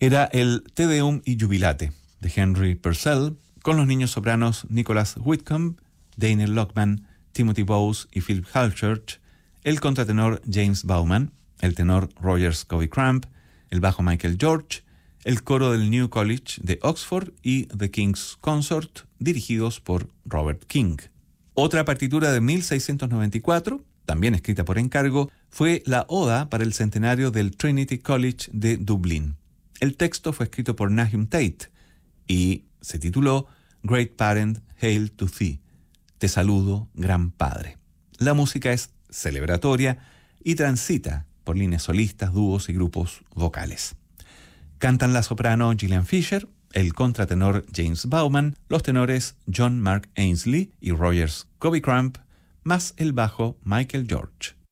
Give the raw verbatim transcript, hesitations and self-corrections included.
Era el Te Deum y Jubilate de Henry Purcell, con los niños sopranos Nicholas Whitcomb, Daniel Lockman, Timothy Bowes y Philip Halchurch, el contratenor James Bauman, el tenor Roger Scobie-Crump, el bajo Michael George, el coro del New College de Oxford y The King's Consort, dirigidos por Robert King. Otra partitura de mil seiscientos noventa y cuatro, también escrita por encargo, fue la Oda para el centenario del Trinity College de Dublín. El texto fue escrito por Nahum Tate y se tituló Great Parent, Hail to Thee. Te saludo, gran padre. La música es celebratoria y transita por líneas solistas, dúos y grupos vocales. Cantan la soprano Gillian Fisher, el contratenor James Bauman, los tenores John Mark Ainsley y Roger Scobie-Crump, más el bajo Michael George.